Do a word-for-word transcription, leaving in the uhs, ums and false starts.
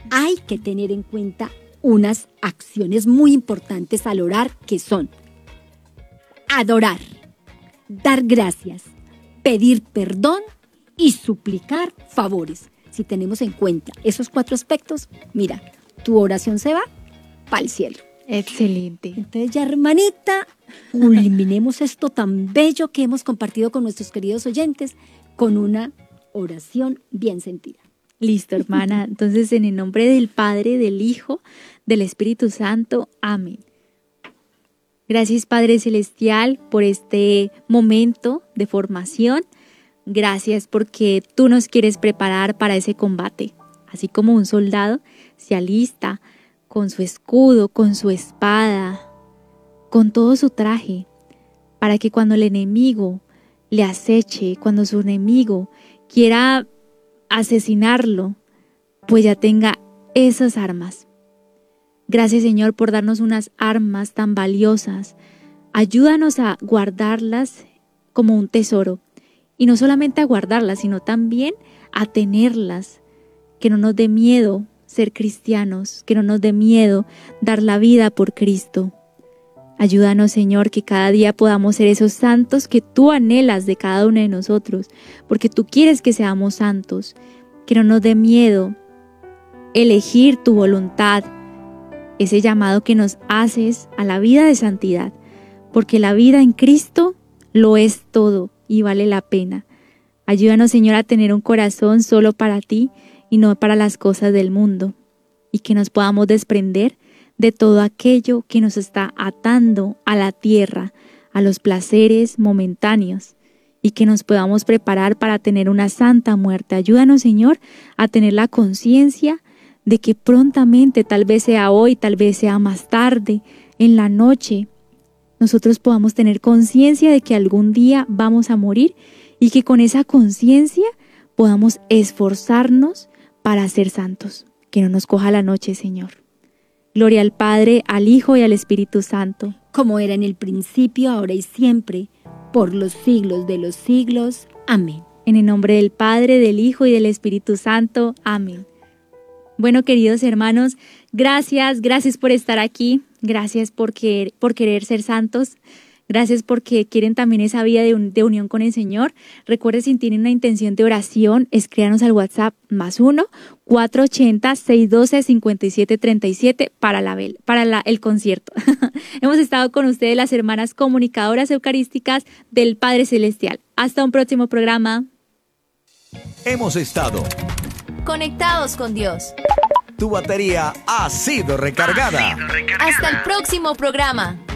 hay que tener en cuenta unas acciones muy importantes al orar, que son adorar, dar gracias, pedir perdón y suplicar favores. Si tenemos en cuenta esos cuatro aspectos, mira, tu oración se va para el cielo. Excelente. Entonces ya, hermanita, culminemos esto tan bello que hemos compartido con nuestros queridos oyentes con una oración bien sentida. Listo, hermana. Entonces, en el nombre del Padre, del Hijo, del Espíritu Santo. Amén. Gracias, Padre Celestial, por este momento de formación. Gracias porque tú nos quieres preparar para ese combate. Así como un soldado se alista con su escudo, con su espada, con todo su traje, para que cuando el enemigo le aceche, cuando su enemigo quiera asesinarlo, pues ya tenga esas armas. Gracias, Señor, por darnos unas armas tan valiosas. Ayúdanos a guardarlas como un tesoro. Y no solamente a guardarlas, sino también a tenerlas. Que no nos dé miedo ser cristianos, que no nos dé miedo dar la vida por Cristo. Ayúdanos, Señor, que cada día podamos ser esos santos que tú anhelas de cada uno de nosotros, porque tú quieres que seamos santos. Que no nos dé miedo elegir tu voluntad, ese llamado que nos haces a la vida de santidad, porque la vida en Cristo lo es todo y vale la pena. Ayúdanos, Señor, a tener un corazón solo para ti y no para las cosas del mundo, y que nos podamos desprender de todo aquello que nos está atando a la tierra, a los placeres momentáneos, y que nos podamos preparar para tener una santa muerte. Ayúdanos, Señor, a tener la conciencia de que prontamente, tal vez sea hoy, tal vez sea más tarde, en la noche, nosotros podamos tener conciencia de que algún día vamos a morir, y que con esa conciencia podamos esforzarnos para ser santos. Que no nos coja la noche, Señor. Gloria al Padre, al Hijo y al Espíritu Santo. Como era en el principio, ahora y siempre, por los siglos de los siglos. Amén. En el nombre del Padre, del Hijo y del Espíritu Santo. Amén. Bueno, queridos hermanos, gracias, gracias por estar aquí. Gracias por querer, por querer ser santos. Gracias porque quieren también esa vida de, un, de unión con el Señor. Recuerden, si tienen una intención de oración, escríbanos al WhatsApp más uno, cuatro ochenta, seiscientos doce, cincuenta y siete treinta y siete para, la, para la, el concierto. Hemos estado con ustedes las hermanas comunicadoras eucarísticas del Padre Celestial. Hasta un próximo programa. Hemos estado conectados con Dios. Tu batería ha sido recargada. Ha sido recargada. Hasta el próximo programa.